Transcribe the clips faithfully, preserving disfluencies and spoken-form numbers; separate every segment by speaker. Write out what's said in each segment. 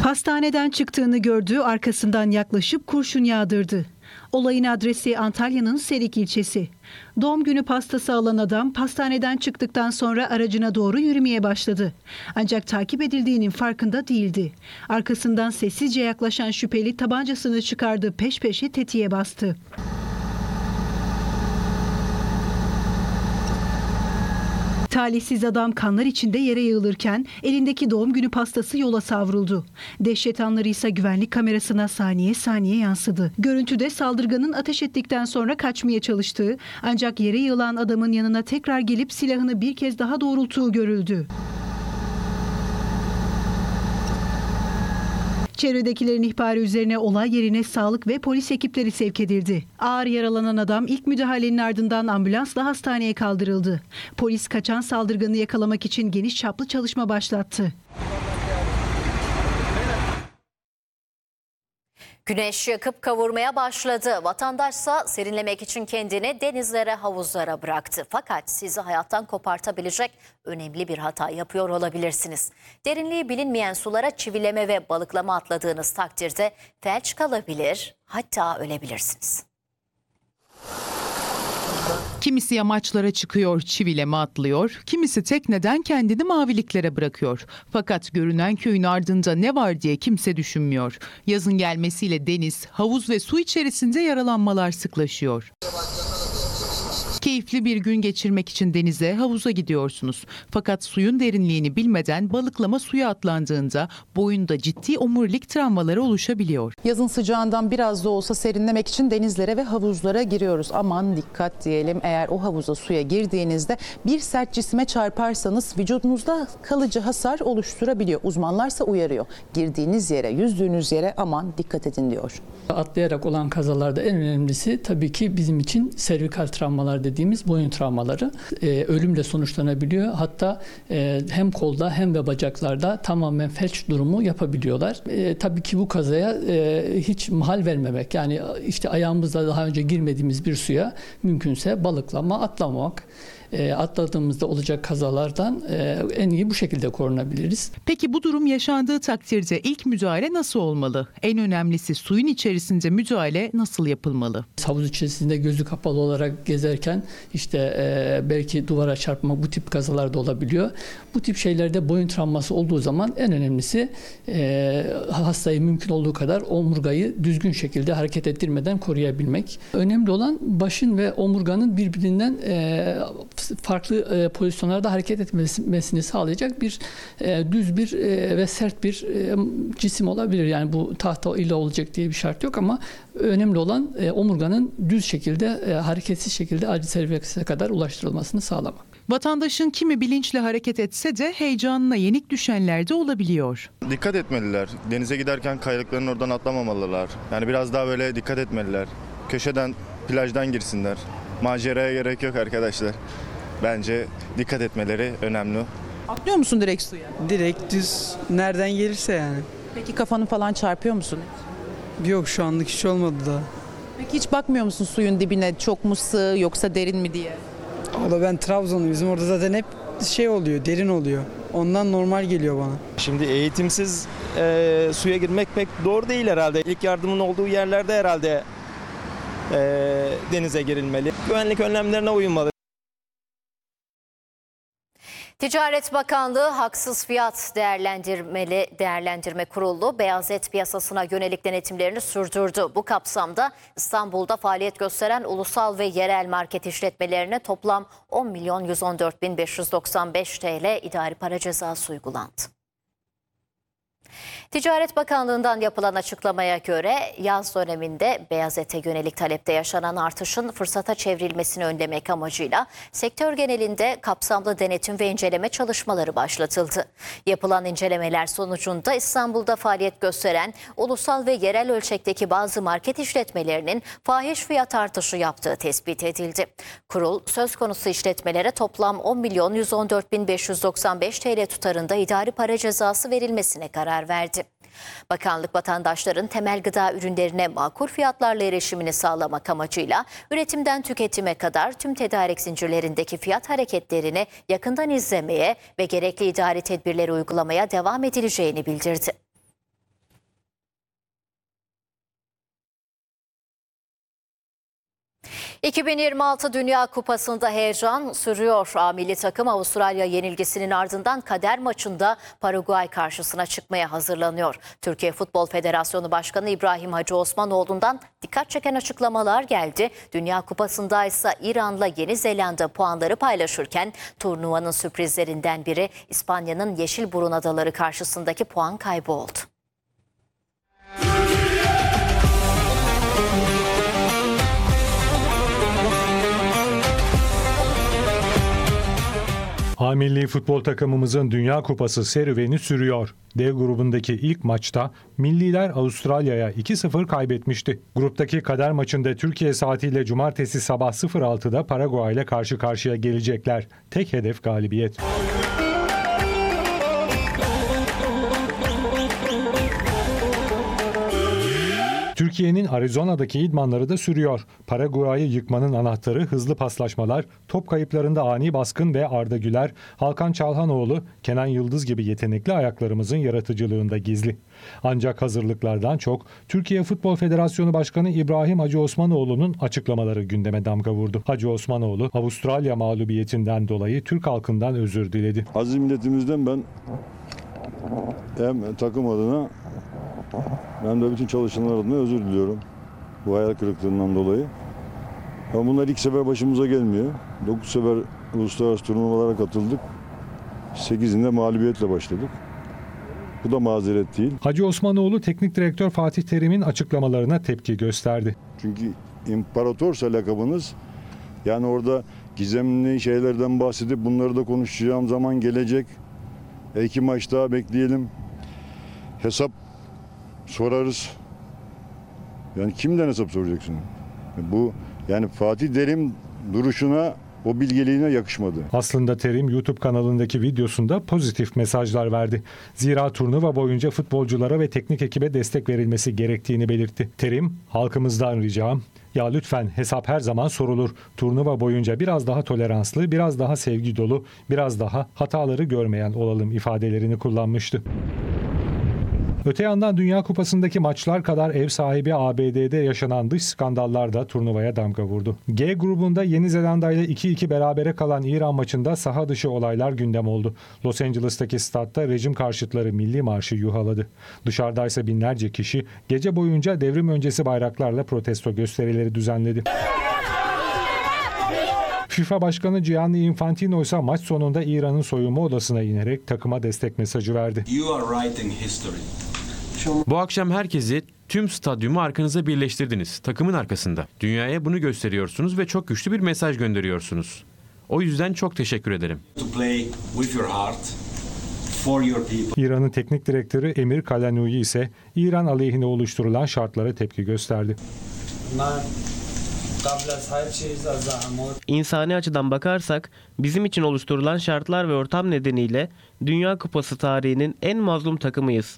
Speaker 1: Hastaneden çıktığını gördü, arkasından yaklaşıp kurşun yağdırdı. Olayın adresi Antalya'nın Serik ilçesi. Doğum günü pastası alan adam pastaneden çıktıktan sonra aracına doğru yürümeye başladı. Ancak takip edildiğinin farkında değildi. Arkasından sessizce yaklaşan şüpheli tabancasını çıkardı, peş peşe tetiğe bastı. Talihsiz adam kanlar içinde yere yığılırken elindeki doğum günü pastası yola savruldu. Dehşet anları ise güvenlik kamerasına saniye saniye yansıdı. Görüntüde saldırganın ateş ettikten sonra kaçmaya çalıştığı, ancak yere yığılan adamın yanına tekrar gelip silahını bir kez daha doğrulttuğu görüldü. Çevredekilerin ihbarı üzerine olay yerine sağlık ve polis ekipleri sevk edildi. Ağır yaralanan adam ilk müdahalenin ardından ambulansla hastaneye kaldırıldı. Polis kaçan saldırganı yakalamak için geniş çaplı çalışma başlattı.
Speaker 2: Güneş yakıp kavurmaya başladı. Vatandaşsa serinlemek için kendini denizlere, havuzlara bıraktı. Fakat sizi hayattan kopartabilecek önemli bir hata yapıyor olabilirsiniz. Derinliği bilinmeyen sulara çivileme ve balıklama atladığınız takdirde felç kalabilir, hatta ölebilirsiniz.
Speaker 3: Kimisi yamaçlara çıkıyor, çivileme atlıyor, kimisi tekneden kendini maviliklere bırakıyor. Fakat görünen köyün ardında ne var diye kimse düşünmüyor. Yazın gelmesiyle deniz, havuz ve su içerisinde yaralanmalar sıklaşıyor. Keyifli bir gün geçirmek için denize, havuza gidiyorsunuz. Fakat suyun derinliğini bilmeden balıklama suya atlandığında boyunda ciddi omurilik travmaları oluşabiliyor.
Speaker 4: Yazın sıcağından biraz da olsa serinlemek için denizlere ve havuzlara giriyoruz. Aman dikkat diyelim, eğer o havuza, suya girdiğinizde bir sert cisme çarparsanız vücudunuzda kalıcı hasar oluşturabiliyor. Uzmanlarsa uyarıyor. Girdiğiniz yere, yüzdüğünüz yere aman dikkat edin diyor.
Speaker 5: Atlayarak olan kazalarda en önemlisi tabii ki bizim için servikal travmalar dediğimiz boyun travmaları. Ee, ölümle sonuçlanabiliyor. Hatta e, hem kolda hem de bacaklarda tamamen felç durumu yapabiliyorlar. E, tabii ki bu kazaya e, hiç mahal vermemek. Yani işte ayağımızla daha önce girmediğimiz bir suya mümkünse balıklama, atlamamak. E, atladığımızda olacak kazalardan e, en iyi bu şekilde korunabiliriz.
Speaker 3: Peki bu durum yaşandığı takdirde ilk müdahale nasıl olmalı? En önemlisi suyun içerisinde müdahale nasıl yapılmalı?
Speaker 5: Havuz içerisinde gözü kapalı olarak gezerken işte e, belki duvara çarpma, bu tip kazalar da olabiliyor. Bu tip şeylerde boyun travması olduğu zaman en önemlisi e, hastayı mümkün olduğu kadar omurgayı düzgün şekilde hareket ettirmeden koruyabilmek. Önemli olan başın ve omurganın birbirinden e, farklı e, pozisyonlarda hareket etmesini sağlayacak bir e, düz bir e, ve sert bir e, cisim olabilir. Yani bu tahta ile olacak diye bir şart yok ama önemli olan e, omurganın düz şekilde, e, hareketsiz şekilde acil servise kadar ulaştırılmasını sağlamak.
Speaker 3: Vatandaşın kimi bilinçle hareket etse de heyecanına yenik düşenler de olabiliyor.
Speaker 6: Dikkat etmeliler. Denize giderken kayalıkların oradan atlamamalılar. Yani biraz daha böyle dikkat etmeliler. Köşeden, plajdan girsinler. Maceraya gerek yok arkadaşlar. Bence dikkat etmeleri önemli.
Speaker 4: Atlıyor musun direkt suya?
Speaker 7: Direkt düz, nereden gelirse yani.
Speaker 4: Peki kafanı falan çarpıyor musun?
Speaker 7: Yok, şu anlık hiç olmadı da.
Speaker 4: Peki hiç bakmıyor musun suyun dibine, çok mu sığ yoksa derin mi diye?
Speaker 7: O da ben Trabzonluyum. Bizim orada zaten hep şey oluyor, derin oluyor. Ondan normal geliyor bana.
Speaker 8: Şimdi eğitimsiz e, suya girmek pek doğru değil herhalde. İlk yardımın olduğu yerlerde herhalde e, denize girilmeli. Güvenlik önlemlerine uyulmalı.
Speaker 2: Ticaret Bakanlığı Haksız Fiyat Değerlendirmeli Değerlendirme Kurulu beyaz et piyasasına yönelik denetimlerini sürdürdü. Bu kapsamda İstanbul'da faaliyet gösteren ulusal ve yerel market işletmelerine toplam on milyon yüz on dört bin beş yüz doksan beş TL idari para cezası uygulandı. Ticaret Bakanlığı'ndan yapılan açıklamaya göre yaz döneminde beyaz ete yönelik talepte yaşanan artışın fırsata çevrilmesini önlemek amacıyla sektör genelinde kapsamlı denetim ve inceleme çalışmaları başlatıldı. Yapılan incelemeler sonucunda İstanbul'da faaliyet gösteren ulusal ve yerel ölçekteki bazı market işletmelerinin fahiş fiyat artışı yaptığı tespit edildi. Kurul söz konusu işletmelere toplam on milyon yüz on dört bin beş yüz doksan beş TL tutarında idari para cezası verilmesine karar verdi. Bakanlık vatandaşların temel gıda ürünlerine makul fiyatlarla erişimini sağlamak amacıyla üretimden tüketime kadar tüm tedarik zincirlerindeki fiyat hareketlerini yakından izlemeye ve gerekli idari tedbirleri uygulamaya devam edileceğini bildirdi. iki bin yirmi altı Dünya Kupası'nda heyecan sürüyor. A milli takım Avustralya yenilgisinin ardından kader maçında Paraguay karşısına çıkmaya hazırlanıyor. Türkiye Futbol Federasyonu Başkanı İbrahim Hacı Osmanoğlu'ndan dikkat çeken açıklamalar geldi. Dünya Kupası'nda ise İran'la Yeni Zelanda puanları paylaşırken turnuvanın sürprizlerinden biri İspanya'nın Yeşilburun Adaları karşısındaki puan kaybı oldu.
Speaker 9: A milli futbol takımımızın Dünya Kupası serüveni sürüyor. D grubundaki ilk maçta milliler Avustralya'ya iki sıfır kaybetmişti. Gruptaki kader maçında Türkiye saatiyle cumartesi sabah sıfır altıda Paraguay ile karşı karşıya gelecekler. Tek hedef galibiyet. Türkiye'nin Arizona'daki idmanları da sürüyor. Paraguay'ı yıkmanın anahtarı hızlı paslaşmalar, top kayıplarında ani baskın ve Arda Güler, Hakan Çalhanoğlu, Kenan Yıldız gibi yetenekli ayaklarımızın yaratıcılığında gizli. Ancak hazırlıklardan çok Türkiye Futbol Federasyonu Başkanı İbrahim Hacı Osmanoğlu'nun açıklamaları gündeme damga vurdu. Hacı Osmanoğlu, Avustralya mağlubiyetinden dolayı Türk halkından özür diledi.
Speaker 10: Aziz milletimizden ben hem takım adına ben de bütün çalışanlar adına özür diliyorum bu hayal kırıklığından dolayı. Ama bunlar ilk sefer başımıza gelmiyor. dokuz sefer uluslararası turnuvalara katıldık. sekizinde mağlubiyetle başladık. Bu da mazeret değil.
Speaker 9: Hacı Osmanoğlu Teknik Direktör Fatih Terim'in açıklamalarına tepki gösterdi.
Speaker 10: Çünkü imparatorsa lakabınız, yani orada gizemli şeylerden bahsedip bunları da konuşacağım zaman gelecek. E iki maç daha bekleyelim. Hesap sorarız. Yani kimden hesap soracaksın? Bu yani Fatih Terim duruşuna, o bilgeliğine yakışmadı.
Speaker 9: Aslında Terim YouTube kanalındaki videosunda pozitif mesajlar verdi. Zira turnuva boyunca futbolculara ve teknik ekibe destek verilmesi gerektiğini belirtti. Terim, halkımızdan ricam, ya lütfen hesap her zaman sorulur. Turnuva boyunca biraz daha toleranslı, biraz daha sevgi dolu, biraz daha hataları görmeyen olalım ifadelerini kullanmıştı. Öte yandan Dünya Kupası'ndaki maçlar kadar ev sahibi A B D'de yaşanan dış skandallar da turnuvaya damga vurdu. G grubunda Yeni Zelanda ile iki iki berabere kalan İran maçında saha dışı olaylar gündem oldu. Los Angeles'taki statta rejim karşıtları milli marşı yuhaladı. Dışarıdaysa binlerce kişi gece boyunca devrim öncesi bayraklarla protesto gösterileri düzenledi. FIFA Başkanı Gianni Infantino ise maç sonunda İran'ın soyunma odasına inerek takıma destek mesajı verdi.
Speaker 11: Bu akşam herkesi, tüm stadyumu arkanıza birleştirdiniz. Takımın arkasında. Dünyaya bunu gösteriyorsunuz ve çok güçlü bir mesaj gönderiyorsunuz. O yüzden çok teşekkür ederim.
Speaker 9: İran'ın teknik direktörü Emir Kalanui ise İran aleyhine oluşturulan şartlara tepki gösterdi.
Speaker 12: İnsani açıdan bakarsak bizim için oluşturulan şartlar ve ortam nedeniyle Dünya Kupası tarihinin en mazlum takımıyız.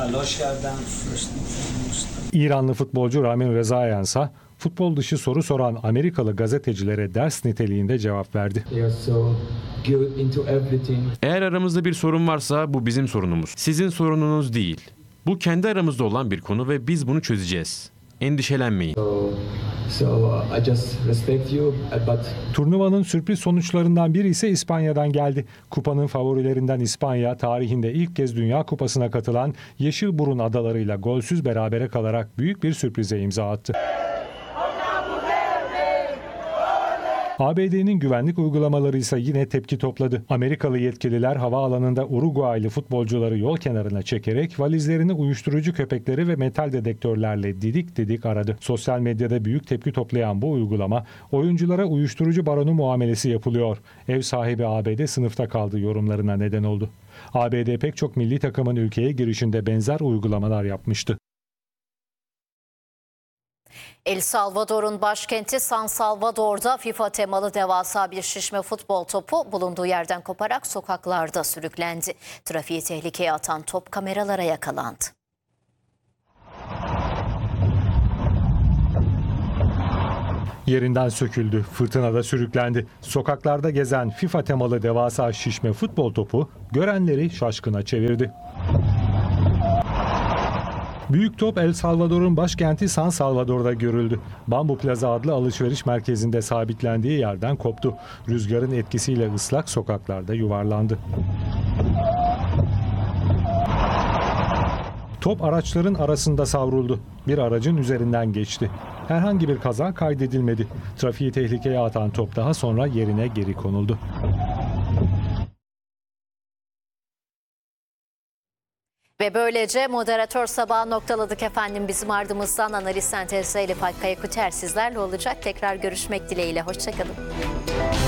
Speaker 9: İranlı futbolcu Ramin Rezayan ise futbol dışı soru soran Amerikalı gazetecilere ders niteliğinde cevap verdi.
Speaker 11: Eğer aramızda bir sorun varsa bu bizim sorunumuz. Sizin sorununuz değil. Bu kendi aramızda olan bir konu ve biz bunu çözeceğiz. Endişelenmeyin.
Speaker 9: Turnuvanın sürpriz sonuçlarından biri ise İspanya'dan geldi. Kupanın favorilerinden İspanya, tarihinde ilk kez Dünya Kupası'na katılan Yeşilburun Adaları'yla golsüz berabere kalarak büyük bir sürprize imza attı. A B D'nin güvenlik uygulamaları ise yine tepki topladı. Amerikalı yetkililer havaalanında Uruguaylı futbolcuları yol kenarına çekerek valizlerini uyuşturucu köpekleri ve metal dedektörlerle didik didik aradı. Sosyal medyada büyük tepki toplayan bu uygulama, oyunculara uyuşturucu baronu muamelesi yapılıyor. Ev sahibi A B D sınıfta kaldı yorumlarına neden oldu. A B D pek çok milli takımın ülkeye girişinde benzer uygulamalar yapmıştı.
Speaker 2: El Salvador'un başkenti San Salvador'da FIFA temalı devasa bir şişme futbol topu bulunduğu yerden koparak sokaklarda sürüklendi. Trafiği tehlikeye atan top kameralara yakalandı.
Speaker 9: Yerinden söküldü, fırtınada sürüklendi. Sokaklarda gezen FIFA temalı devasa şişme futbol topu görenleri şaşkına çevirdi. Büyük top El Salvador'un başkenti San Salvador'da görüldü. Bambu Plaza adlı alışveriş merkezinde sabitlendiği yerden koptu. Rüzgarın etkisiyle ıslak sokaklarda yuvarlandı. Top araçların arasında savruldu. Bir aracın üzerinden geçti. Herhangi bir kaza kaydedilmedi. Trafiği tehlikeye atan top daha sonra yerine geri konuldu.
Speaker 2: Ve böylece moderatör sabahı noktaladık efendim. Bizim ardımızdan analiz sentezleriyle Faik Kuter sizlerle olacak. Tekrar görüşmek dileğiyle. Hoşçakalın.